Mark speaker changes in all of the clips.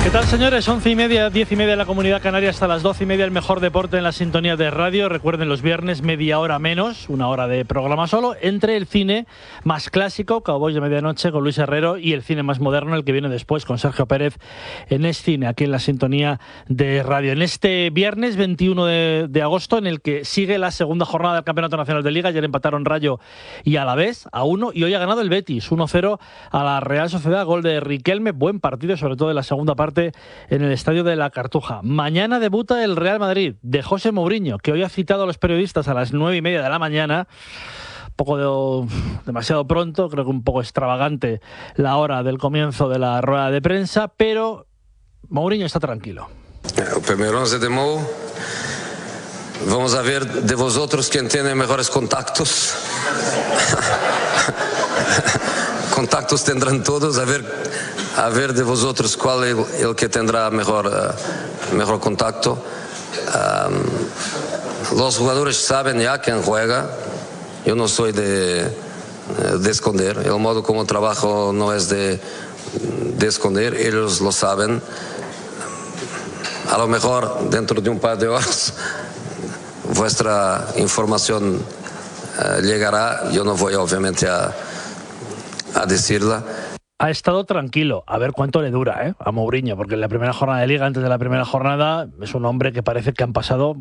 Speaker 1: ¿Qué tal, señores? 11:30, 10:30 en la Comunidad Canaria, hasta las 12:30 el mejor deporte en la sintonía de radio. Recuerden, los viernes media hora menos, una hora de programa solo, entre el cine más clásico, Cowboys de Medianoche con Luis Herrero, y el cine más moderno, el que viene después con Sergio Pérez en Es Cine, aquí en la sintonía de radio. En este viernes 21 de agosto, en el que sigue la segunda jornada del Campeonato Nacional de Liga. Ayer empataron Rayo y Alavés a 1, y hoy ha ganado el Betis 1-0 a la Real Sociedad, gol de Riquelme. Buen partido, sobre todo en la segunda parte en el estadio de la Cartuja. Mañana debuta el Real Madrid de José Mourinho, que hoy ha citado a los periodistas a las 9:30 de la mañana. Demasiado pronto, creo que un poco extravagante la hora del comienzo de la rueda de prensa, pero Mourinho está tranquilo.
Speaker 2: El primer 11 de Mou. Vamos a ver de vosotros quién tiene mejores contactos. Contactos tendrán todos, a ver de vosotros cuál es el que tendrá mejor contacto. Los jugadores saben ya quién juega. Yo no soy de esconder. El modo como trabajo no es de esconder. Ellos lo saben. A lo mejor dentro de un par de horas vuestra información llegará. Yo no voy obviamente a decirla.
Speaker 1: Ha estado tranquilo, a ver cuánto le dura a Mourinho, porque en la primera jornada de Liga, antes de la primera jornada, es un hombre que parece que han pasado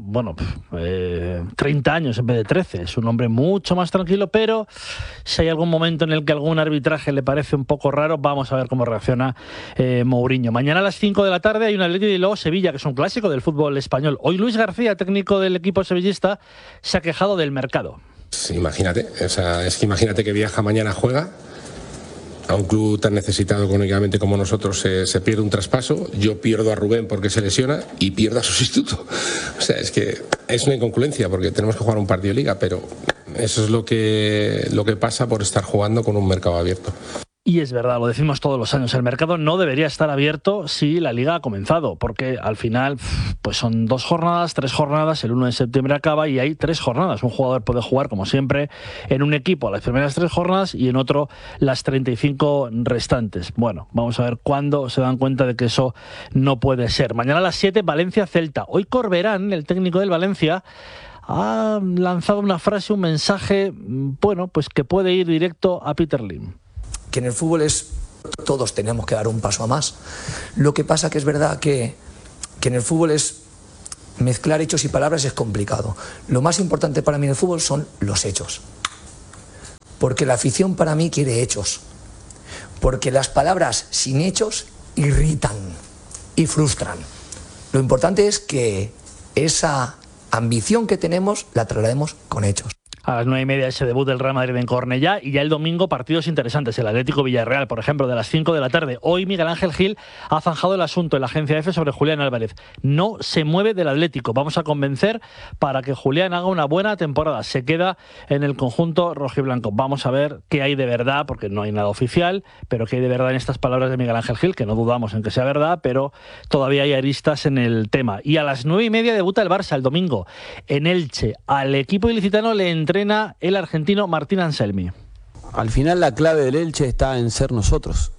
Speaker 1: 30 años en vez de 13. Es un hombre mucho más tranquilo, pero si hay algún momento en el que algún arbitraje le parece un poco raro, vamos a ver cómo reacciona Mourinho. Mañana a las 5 de la tarde hay un Atlético y luego Sevilla, que es un clásico del fútbol español. Hoy Luis García, técnico del equipo sevillista, se ha quejado del mercado.
Speaker 3: Sí, imagínate, imagínate que viaja mañana, juega a un club tan necesitado económicamente como nosotros, se pierde un traspaso, yo pierdo a Rubén porque se lesiona y pierdo a su sustituto. O sea, es que es una inconcluencia porque tenemos que jugar un partido de Liga, pero eso es lo que pasa por estar jugando con un mercado abierto.
Speaker 1: Y es verdad, lo decimos todos los años, el mercado no debería estar abierto si la Liga ha comenzado, porque al final pues son 2 jornadas, 3 jornadas, el 1 de septiembre acaba y hay 3 jornadas. Un jugador puede jugar, como siempre, en un equipo las primeras 3 jornadas y en otro las 35 restantes. Bueno, vamos a ver cuándo se dan cuenta de que eso no puede ser. Mañana a las 7, Valencia-Celta. Hoy Corberán, el técnico del Valencia, ha lanzado una frase, un mensaje, pues que puede ir directo a Peter Lim.
Speaker 4: Que en el fútbol todos tenemos que dar un paso a más. Lo que pasa que es verdad que en el fútbol mezclar hechos y palabras es complicado. Lo más importante para mí en el fútbol son los hechos. Porque la afición para mí quiere hechos. Porque las palabras sin hechos irritan y frustran. Lo importante es que esa ambición que tenemos la traslademos con hechos.
Speaker 1: A las 9:30 ese debut del Real Madrid en Cornellá, y ya el domingo partidos interesantes. El Atlético Villarreal, por ejemplo, de las 5 de la tarde. Hoy Miguel Ángel Gil ha zanjado el asunto en la agencia EFE sobre Julián Álvarez. No se mueve del Atlético. Vamos a convencer para que Julián haga una buena temporada. Se queda en el conjunto rojiblanco. Vamos a ver qué hay de verdad, porque no hay nada oficial, pero qué hay de verdad en estas palabras de Miguel Ángel Gil, que no dudamos en que sea verdad, pero todavía hay aristas en el tema. Y a las 9:30 debuta el Barça el domingo en Elche. Al equipo ilicitano le entrena el argentino Martín Anselmi.
Speaker 5: Al final la clave del Elche está en ser nosotros.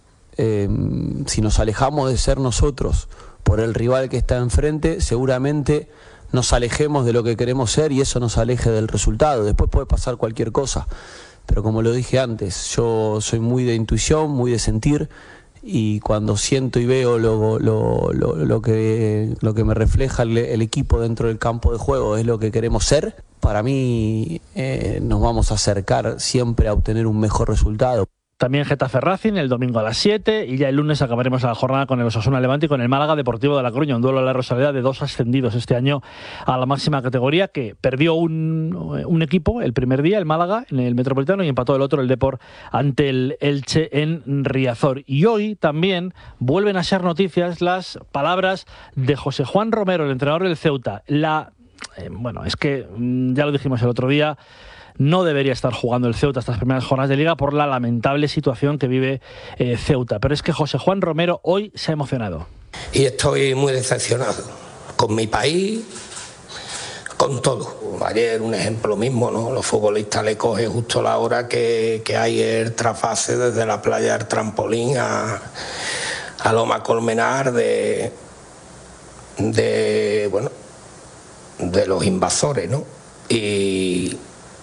Speaker 5: Si nos alejamos de ser nosotros por el rival que está enfrente, seguramente nos alejemos de lo que queremos ser y eso nos aleje del resultado. Después puede pasar cualquier cosa, pero como lo dije antes, yo soy muy de intuición, muy de sentir, y cuando siento y veo lo que me refleja el equipo dentro del campo de juego es lo que queremos ser, para mí nos vamos a acercar siempre a obtener un mejor resultado.
Speaker 1: También Getafe Racing el domingo a las 7, y ya el lunes acabaremos la jornada con el Osasuna Levante y con el Málaga Deportivo de La Coruña, un duelo a la Rosaleda de 2 ascendidos este año a la máxima categoría, que perdió un equipo el primer día, el Málaga, en el Metropolitano, y empató el otro, el Depor, ante el Elche en Riazor. Y hoy también vuelven a ser noticias las palabras de José Juan Romero, el entrenador del Ceuta. Es que ya lo dijimos el otro día, no debería estar jugando el Ceuta estas primeras jornadas de Liga por la lamentable situación que vive Ceuta. Pero es que José Juan Romero hoy se ha emocionado.
Speaker 6: Y estoy muy decepcionado con mi país, con todo. Ayer un ejemplo mismo, ¿no? Los futbolistas le cogen justo la hora que hay el trasfase desde la playa del Trampolín a a Loma Colmenar de los invasores, ¿no? Y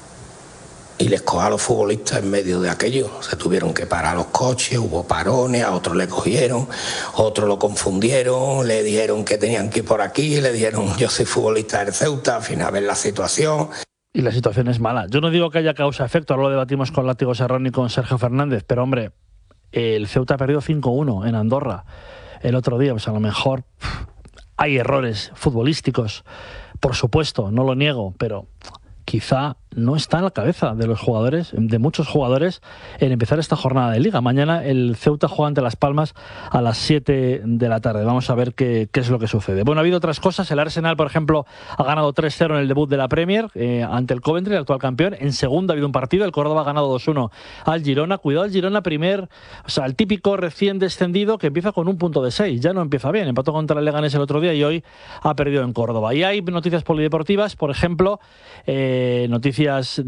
Speaker 6: les cogió a los futbolistas en medio de aquello. Se tuvieron que parar los coches, hubo parones, a otros le cogieron, otros lo confundieron, le dijeron que tenían que ir por aquí, le dijeron yo soy futbolista del Ceuta, al final ven la situación.
Speaker 1: Y la situación es mala. Yo no digo que haya causa-efecto, ahora lo debatimos con Látigo Serrano y con Sergio Fernández, pero hombre, el Ceuta ha perdido 5-1 en Andorra el otro día, pues a lo mejor hay errores futbolísticos, por supuesto, no lo niego, pero quizá no está en la cabeza de los jugadores, de muchos jugadores, en empezar esta jornada de Liga. Mañana el Ceuta juega ante Las Palmas a las 7 de la tarde. Vamos a ver qué es lo que sucede. Bueno, ha habido otras cosas. El Arsenal, por ejemplo, ha ganado 3-0 en el debut de la Premier ante el Coventry, el actual campeón. En segunda ha habido un partido. El Córdoba ha ganado 2-1 al Girona. Cuidado, el Girona el típico recién descendido que empieza con un punto de 6. Ya no empieza bien. Empató contra el Leganés el otro día y hoy ha perdido en Córdoba. Y hay noticias polideportivas, por ejemplo, noticias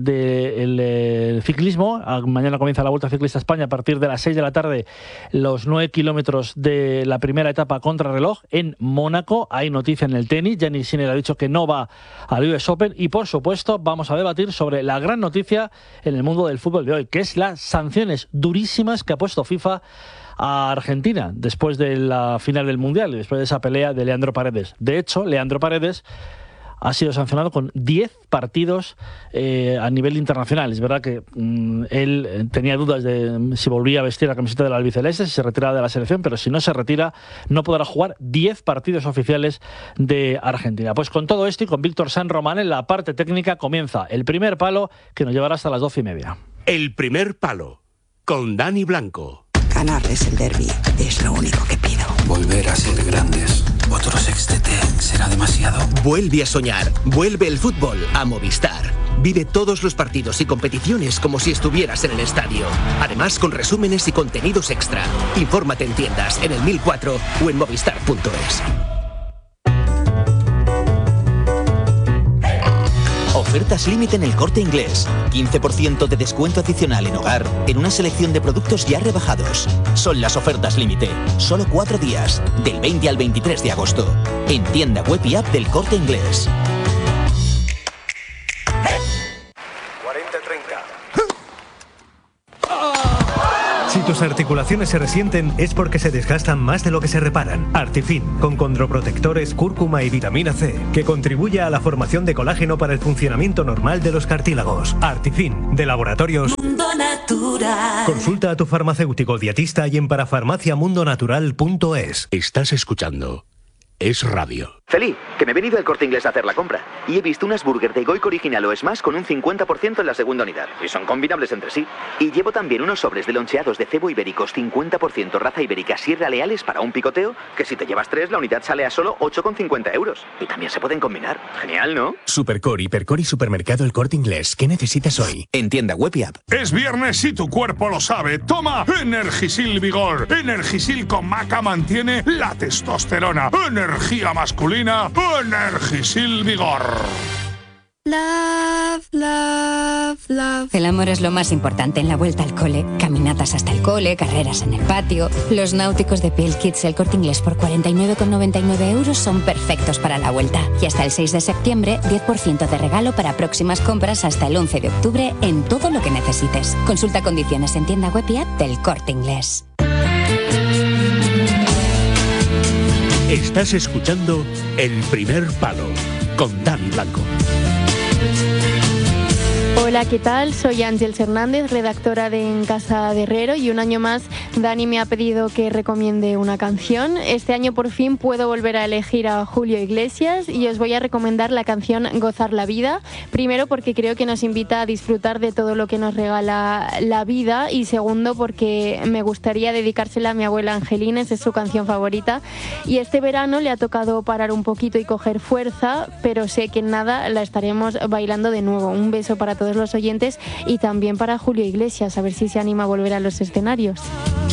Speaker 1: del ciclismo. Mañana comienza la Vuelta Ciclista a España a partir de las 6 de la tarde, los 9 kilómetros de la primera etapa contrarreloj en Mónaco. Hay noticia en el tenis. Jannik Sinner ha dicho que no va al US Open y, por supuesto, vamos a debatir sobre la gran noticia en el mundo del fútbol de hoy, que es las sanciones durísimas que ha puesto FIFA a Argentina después de la final del Mundial y después de esa pelea de Leandro Paredes. De hecho, Leandro Paredes ha sido sancionado con 10 partidos a nivel internacional. Es verdad que él tenía dudas de si volvía a vestir la camiseta del albiceleste, si se retiraba de la selección, pero si no se retira no podrá jugar 10 partidos oficiales de Argentina. Pues con todo esto y con Víctor San Román en la parte técnica comienza el primer palo, que nos llevará hasta las 12:30.
Speaker 7: El primer palo, con Dani Blanco.
Speaker 8: Ganarles el derbi es lo único que pido.
Speaker 9: Volver a ser grandes. Otro sextete será demasiado.
Speaker 10: Vuelve a soñar. Vuelve el fútbol a Movistar. Vive todos los partidos y competiciones como si estuvieras en el estadio. Además, con resúmenes y contenidos extra. Infórmate en tiendas, en el 1004 o en movistar.es. Ofertas límite en El Corte Inglés. 15% de descuento adicional en hogar en una selección de productos ya rebajados. Son las ofertas límite. Solo 4 días, del 20 al 23 de agosto. En tienda web y app del Corte Inglés.
Speaker 11: 40-30. Si tus articulaciones se resienten es porque se desgastan más de lo que se reparan. Artifin, con condroprotectores, cúrcuma y vitamina C, que contribuye a la formación de colágeno para el funcionamiento normal de los cartílagos. Artifin, de Laboratorios Mundo Natural. Consulta a tu farmacéutico dietista y en parafarmaciamundonatural.es.
Speaker 7: Estás escuchando Es Radio.
Speaker 12: Feli, que me he venido al Corte Inglés a hacer la compra y he visto unas burger de Goico original o Smash con un 50% en la segunda unidad y son combinables entre sí. Y llevo también unos sobres de loncheados de cebo ibéricos 50% raza ibérica Sierra Leales para un picoteo, que si te llevas 3 la unidad sale a solo 8,50 euros. Y también se pueden combinar. Genial, ¿no?
Speaker 10: Supercore, Hipercore y Supermercado El Corte Inglés. ¿Qué necesitas hoy? En tienda web y app.
Speaker 13: Es viernes y tu cuerpo lo sabe. Toma Energisil Vigor. Energisil con maca mantiene la testosterona. Energía masculina. Energisil Vigor.
Speaker 14: Love, love, love. El amor es lo más importante en la vuelta al cole. Caminatas hasta el cole, carreras en el patio. Los náuticos de Piel Kids El Corte Inglés por 49,99 euros son perfectos para la vuelta. Y hasta el 6 de septiembre, 10% de regalo para próximas compras hasta el 11 de octubre en todo lo que necesites. Consulta condiciones en tienda web y app del Corte Inglés.
Speaker 7: Estás escuchando El primer palo, con Dani Blanco.
Speaker 15: Hola, ¿qué tal? Soy Ángeles Hernández, redactora de En Casa de Herrero, y un año más Dani me ha pedido que recomiende una canción. Este año por fin puedo volver a elegir a Julio Iglesias y os voy a recomendar la canción Gozar la Vida. Primero porque creo que nos invita a disfrutar de todo lo que nos regala la vida, y segundo porque me gustaría dedicársela a mi abuela Angelina, esa es su canción favorita. Y este verano le ha tocado parar un poquito y coger fuerza, pero sé que en nada la estaremos bailando de nuevo. Un beso para todos los oyentes y también para Julio Iglesias, a ver si se anima a volver a los escenarios.